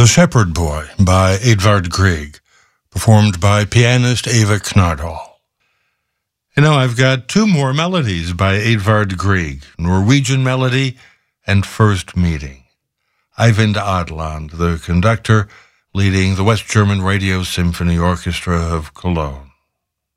The Shepherd Boy by Edvard Grieg, performed by pianist Eva Knardhall. You know, I've got two more melodies by Edvard Grieg, Norwegian Melody and First Meeting. Eivind Adland, the conductor, leading the West German Radio Symphony Orchestra of Cologne.